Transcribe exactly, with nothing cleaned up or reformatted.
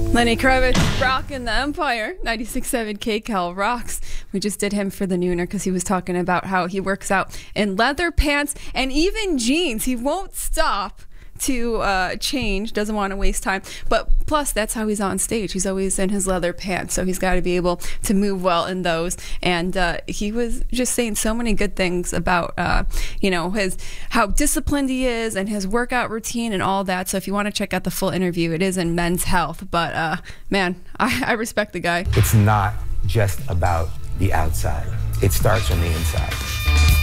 Lenny Kravitz rocking the Empire. ninety-six point seven K Cal rocks. We just did him for the nooner because he was talking about how he works out in leather pants and even jeans. He won't stop to uh, change, doesn't want to waste time. But plus, that's how he's on stage. He's always in his leather pants, so he's got to be able to move well in those. And uh, he was just saying so many good things about, uh, you know, his how disciplined he is and his workout routine and all that. So if you want to check out the full interview, it is in Men's Health. But uh, man, I, I respect the guy. It's not just about the outside. It starts on the inside.